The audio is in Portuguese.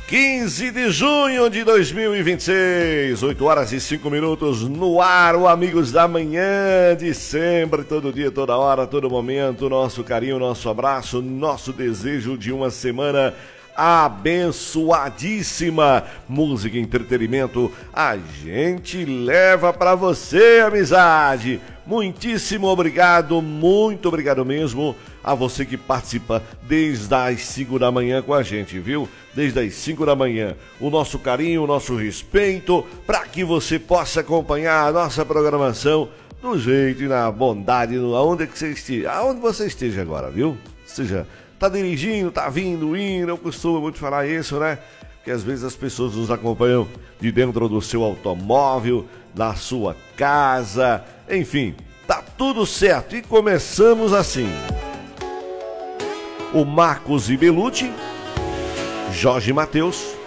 15 de junho de 2026, 8 horas e 5 minutos no ar, o Amigos da Manhã de sempre, todo dia, toda hora, todo momento, nosso carinho, nosso abraço, nosso desejo de uma semana abençoadíssima. Música e entretenimento a gente leva pra você, amizade. Muitíssimo obrigado, muito obrigado mesmo a você que participa desde as 5 da manhã com a gente, viu? Desde as 5 da manhã. O nosso carinho, o nosso respeito, para que você possa acompanhar a nossa programação do jeito e na bondade, aonde você esteja agora, viu? Seja, tá dirigindo, tá vindo, indo, eu costumo muito falar isso, né? Porque às vezes as pessoas nos acompanham de dentro do seu automóvel, da sua casa, enfim, tá tudo certo. E começamos assim. O Marcos e Belucci, Jorge Mateus,